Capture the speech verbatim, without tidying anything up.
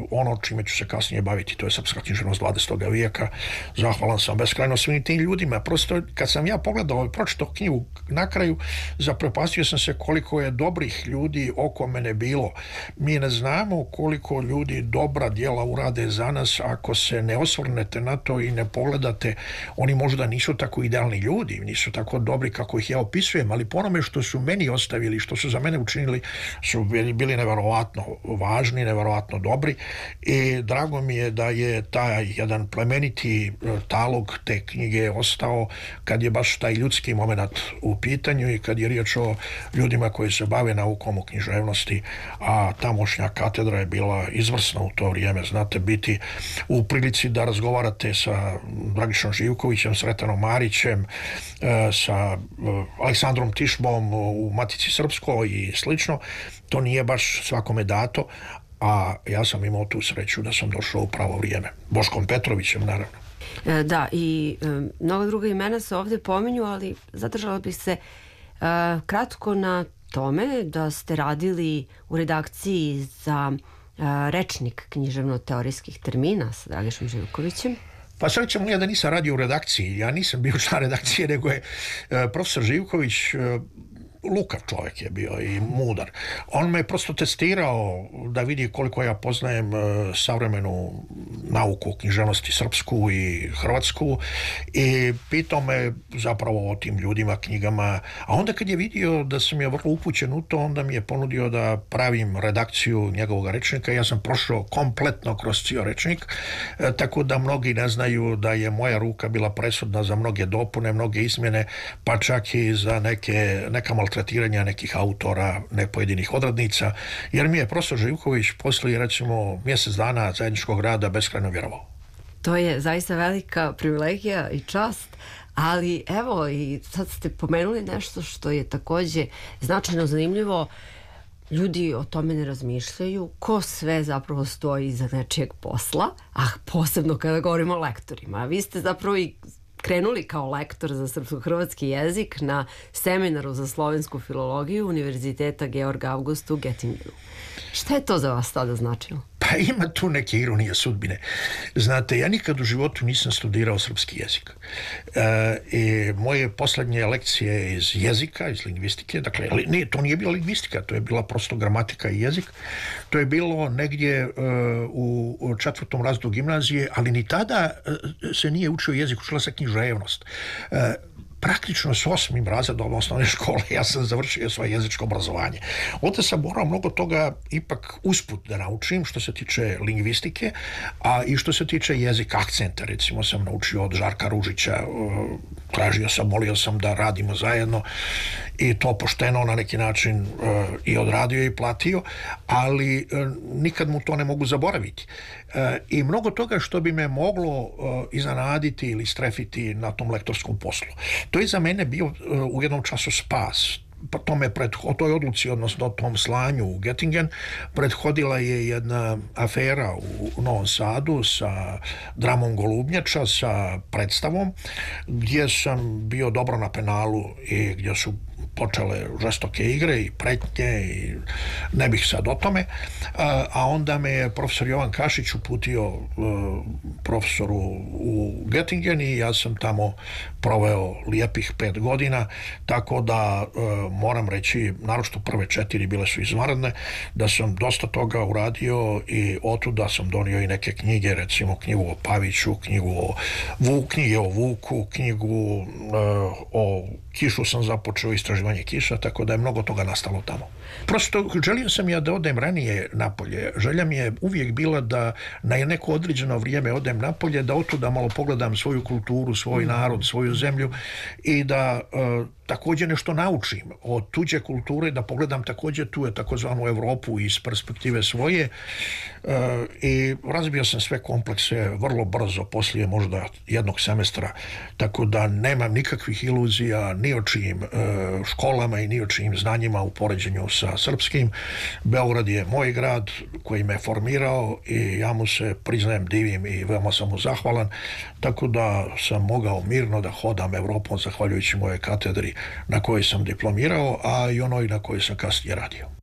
ono čime ću se kasnije baviti, to je srpska književnost dvadesetog vijeka. Zahvalan sam beskrajno svim tim ljudima. Prosto kad sam ja pogledao, pročitao knjigu na kraju, zaprepastio sam se koliko je dobrih ljudi oko mene bilo. Mi ne znamo koliko ljudi dobra djela urade za nas ako se ne osvrnete na to i ne pogledate. Oni možda nisu tako idealni ljudi, nisu tako dobri kako ih ja opisujem, ali po onome što su meni ostavili, što su za mene učinili, su bili, bili neverovatno važni, neverovatno dobri i drago mi je da je taj jedan plemeniti talog te knjige ostao kad je baš taj ljudski moment u pitanju i kad je riječ o ljudima koji se bave naukom o književnosti, a tamošnja katedra je bila izvrsna u to vrijeme. Znate, biti u prilici da razgovarate sa Dragišom Živkovićem, Sretanom Marićem, sa Aleksandrom Tišbom u Matici Srpskoj i slično, to nije baš svakome dato, a ja sam imao tu sreću da sam došao u pravo vrijeme. Boškom Petrovićem, naravno. E, da, i e, mnogo druga imena se ovdje pominju, ali zadržala bih se e, kratko na tome da ste radili u redakciji za e, rečnik književno-teorijskih termina sa Dragišom Živkovićem. Pa srećem li ja da nisam radio u redakciji, ja nisam bio član redakcije, nego je e, profesor Živković, e, lukav čovjek je bio i mudar. On me prosto testirao da vidi koliko ja poznajem e, savremenu nauku, književnosti srpsku i hrvatsku i pitao me zapravo o tim ljudima, knjigama, a onda kad je vidio da sam je vrlo upućen u to, onda mi je ponudio da pravim redakciju njegovog rečnika. Ja sam prošao kompletno kroz cijel rečnik, e, tako da mnogi ne znaju da je moja ruka bila presudna za mnoge dopune, mnoge izmjene, pa čak i za neke, neka maltretiranja nekih autora, ne pojedinih odrednica, jer mi je profesor Živković poslije recimo mjesec dana zajedničkog rada beskrajno vjerovao. To je zaista velika privilegija i čast, ali evo i sad ste pomenuli nešto što je također značajno zanimljivo. Ljudi o tome ne razmišljaju, ko sve zapravo stoji iza nečijeg posla, a posebno kada govorimo o lektorima. Vi ste zapravo i krenuli kao lektor za srpsko-hrvatski jezik na seminaru za slovensku filologiju Univerziteta Georga Augusta u Göttingenu. Šta je to za vas tada značilo? Pa ima tu neke ironije sudbine. Znate, ja nikad u životu nisam studirao srpski jezik. E, i moje posljednje lekcije iz jezika, iz lingvistike, dakle, nije, to nije bila lingvistika, to je bila prosto gramatika i jezik. To je bilo negdje e, u, u četvrtom razredu gimnazije, ali ni tada e, se nije učio jezik, učila se književnost. E, Praktično s osmim razredom osnovne škole ja sam završio svoje jezičko obrazovanje. Onda sam morao mnogo toga ipak usput da naučim što se tiče lingvistike, a i što se tiče jezika, akcenta, recimo sam naučio od Žarka Ružića, tražio sam, molio sam da radimo zajedno i to pošteno na neki način i odradio i platio, ali nikad mu to ne mogu zaboraviti. I mnogo toga što bi me moglo iznenaditi ili strefiti na tom lektorskom poslu. To je za mene bio u jednom času spas. Pa tome pred, o toj odluci, odnosno o tom slanju u Göttingen, prethodila je jedna afera u Novom Sadu sa Dramom Golubnjača, sa predstavom, gdje sam bio dobro na penalu i gdje su počele žestoke igre i pretnje i ne bih sad o tome, a onda me je profesor Jovan Kašić uputio profesoru u Göttingen i ja sam tamo proveo lijepih pet godina, tako da moram reći, naročito prve četiri bile su izvanredne, da sam dosta toga uradio i otuda sam donio i neke knjige, recimo knjigu o Paviću, knjigu o Vuku, knjige o Vuku, knjigu o Kišu sam započeo istraživanje Kiša, tako da je mnogo toga nastalo tamo. Prosto želio sam ja da odem ranije napolje. Želja mi je uvijek bila da na neko određeno vrijeme odem napolje, da otuda malo pogledam svoju kulturu, svoj narod, svoju zemlju i da uh, također nešto naučim od tuđe kulture, da pogledam također tu je takozvanu Evropu iz perspektive svoje uh, i razbio sam sve komplekse vrlo brzo, poslije možda jednog semestra, tako da nemam nikakvih iluzija ni o čijim uh, školama i ni o čijim znanjima u poređenju sa srpskim. Beograd je moj grad koji me formirao i ja mu se, priznajem, divim i veoma sam mu zahvalan, tako da sam mogao mirno da hodam Evropom zahvaljujući moje katedri na kojoj sam diplomirao, a i onoj na kojoj sam kasnije radio.